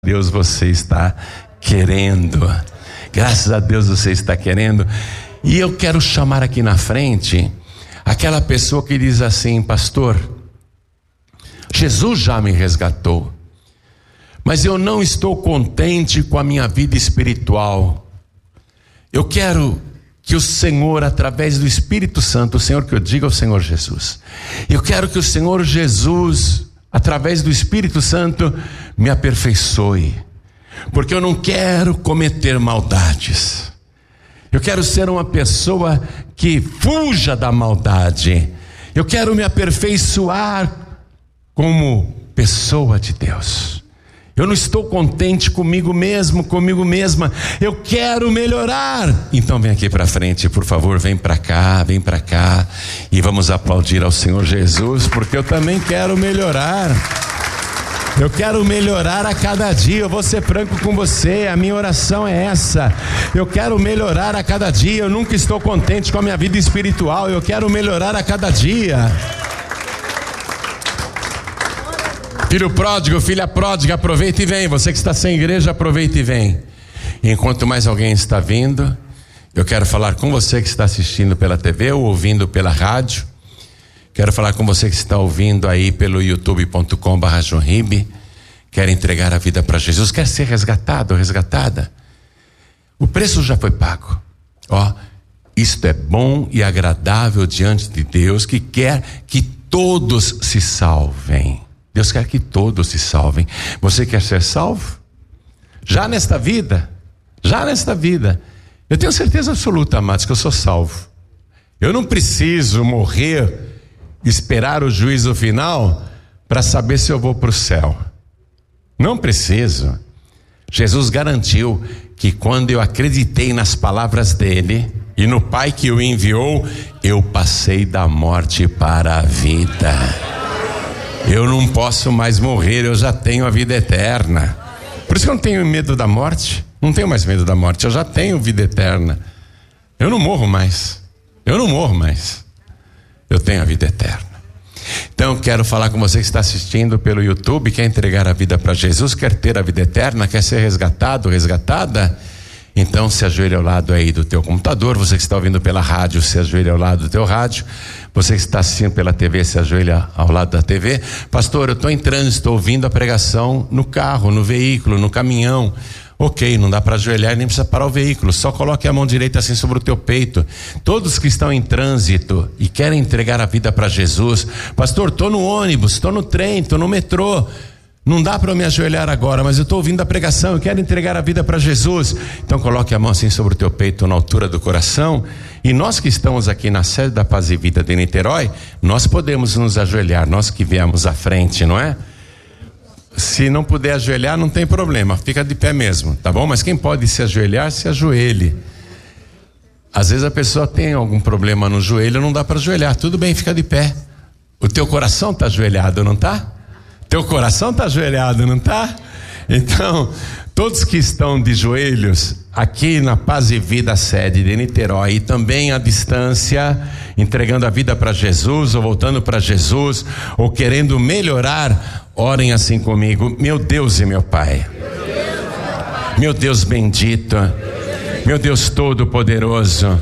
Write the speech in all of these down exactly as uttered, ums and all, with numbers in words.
Deus, você está querendo. Graças a Deus você está querendo. E eu quero chamar aqui na frente aquela pessoa que diz assim: pastor, Jesus já me resgatou, mas eu não estou contente com a minha vida espiritual. Eu quero que o Senhor, através do Espírito Santo, o Senhor que eu digo é o Senhor Jesus, eu quero que o Senhor Jesus, através do Espírito Santo, me aperfeiçoe, porque eu não quero cometer maldades. Eu quero ser uma pessoa que fuja da maldade. Eu quero me aperfeiçoar como pessoa de Deus. Eu não estou contente comigo mesmo, comigo mesma. Eu quero melhorar. Então vem aqui para frente, por favor, vem para cá, vem para cá. E vamos aplaudir ao Senhor Jesus, porque eu também quero melhorar. Eu quero melhorar a cada dia. Eu vou ser franco com você, a minha oração é essa. Eu quero melhorar a cada dia. Eu nunca estou contente com a minha vida espiritual. Eu quero melhorar a cada dia. Filho pródigo, filha pródiga, aproveita e vem. Você que está sem igreja, aproveita e vem. E enquanto mais alguém está vindo, eu quero falar com você que está assistindo pela T V ou ouvindo pela rádio. Quero falar com você que está ouvindo aí pelo youtube ponto com barra João Ribe. Quer entregar a vida para Jesus, quer ser resgatado ou resgatada. O preço já foi pago. Ó, isto é bom e agradável diante de Deus, que quer que todos se salvem. Deus quer que todos se salvem. Você quer ser salvo? Já nesta vida, já nesta vida, eu tenho certeza absoluta, amados, que eu sou salvo. Eu não preciso morrer, esperar o juízo final para saber se eu vou para o céu. Não preciso. Jesus garantiu que quando eu acreditei nas palavras dele e no Pai que o enviou, eu passei da morte para a vida. Eu não posso mais morrer, eu já tenho a vida eterna. Por isso que eu não tenho medo da morte. Não tenho mais medo da morte, eu já tenho vida eterna. Eu não morro mais. Eu não morro mais. Eu tenho a vida eterna. Então eu quero falar com você que está assistindo pelo YouTube, quer entregar a vida para Jesus, quer ter a vida eterna, quer ser resgatado, resgatada. Então se ajoelha ao lado aí do teu computador. Você que está ouvindo pela rádio, se ajoelha ao lado do teu rádio. Você que está assistindo pela T V, se ajoelha ao lado da T V. Pastor, eu estou em trânsito, estou ouvindo a pregação no carro, no veículo, no caminhão. Ok, não dá para ajoelhar, nem precisa parar o veículo, só coloque a mão direita assim sobre o teu peito. Todos que estão em trânsito e querem entregar a vida para Jesus: pastor, estou no ônibus, estou no trem, estou no metrô, não dá para eu me ajoelhar agora, mas eu estou ouvindo a pregação, eu quero entregar a vida para Jesus. Então coloque a mão assim sobre o teu peito, na altura do coração. E nós que estamos aqui na sede da Paz e Vida de Niterói, nós podemos nos ajoelhar, nós que viemos à frente, não é? Se não puder ajoelhar, não tem problema, fica de pé mesmo, tá bom? Mas quem pode se ajoelhar, se ajoelhe. Às vezes a pessoa tem algum problema no joelho, não dá para ajoelhar, tudo bem, fica de pé. O teu coração está ajoelhado, não está? Teu coração está ajoelhado, não está? Então, todos que estão de joelhos aqui na Paz e Vida sede de Niterói, e também à distância, entregando a vida para Jesus, ou voltando para Jesus, ou querendo melhorar, orem assim comigo: meu Deus e meu Pai, meu Deus bendito, meu Deus todo-poderoso,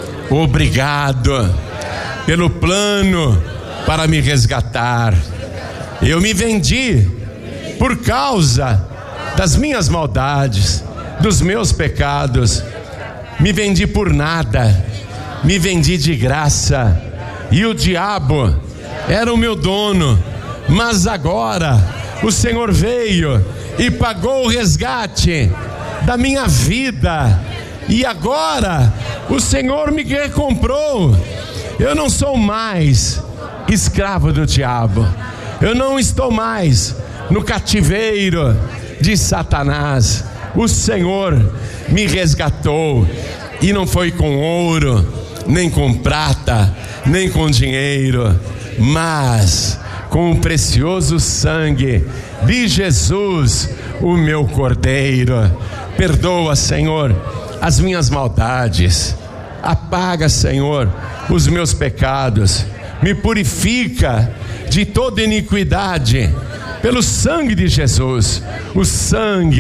obrigado pelo plano para me resgatar. Eu me vendi por causa das minhas maldades, dos meus pecados. Me vendi por nada, me vendi de graça. E o diabo era o meu dono, mas agora o Senhor veio e pagou o resgate da minha vida. E agora o Senhor me recomprou. Eu não sou mais escravo do diabo. Eu não estou mais no cativeiro de Satanás. O Senhor me resgatou, e não foi com ouro, nem com prata, nem com dinheiro, mas com o precioso sangue de Jesus, o meu Cordeiro. Perdoa, Senhor, as minhas maldades. Apaga, Senhor, os meus pecados. Me purifica de toda iniquidade. pelo sangue de Jesus. O sangue